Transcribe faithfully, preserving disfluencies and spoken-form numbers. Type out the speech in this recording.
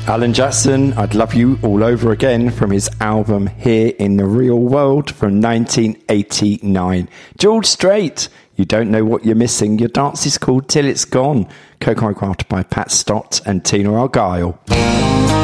Alan Jackson, I'd Love You All Over Again, from his album Here in the Real World from nineteen eighty-nine. George Strait, You Don't Know What You're Missing, Your Dance Is Called Till It's Gone, co-choreographed by Pat Stott and Tina Argyle.